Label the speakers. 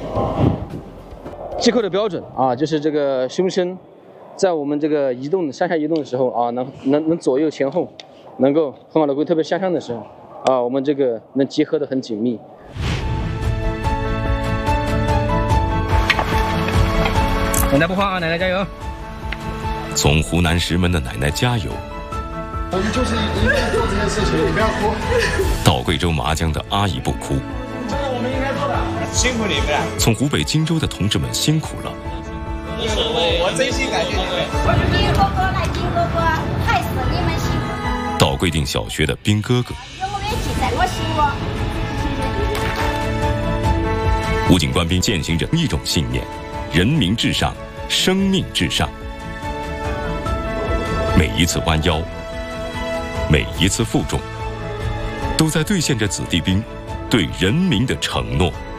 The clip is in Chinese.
Speaker 1: 击扣的标准啊，就是这个胸身，在我们这个向下移动的时候啊，能左右前后，能够很好的特别向上的时候啊，我们这个能结合的很紧密。奶奶不慌啊，奶奶加油！
Speaker 2: 从湖南石门的奶奶加油。
Speaker 3: 我们就是应该做这件事情，你不要哭。
Speaker 2: 到贵州麻江的阿姨不哭。
Speaker 3: 这是我们应该做的，辛苦你们了。
Speaker 2: 从湖北荆州的同志们辛苦了。
Speaker 3: 我真心感谢你们。
Speaker 4: 金哥哥来，金哥哥，还是你们辛苦。
Speaker 2: 到贵定小学的兵哥哥。
Speaker 4: 永远记在我心窝。
Speaker 2: 武警官兵践行着一种信念：人民至上，生命至上。每一次弯腰，每一次负重，都在兑现着子弟兵对人民的承诺。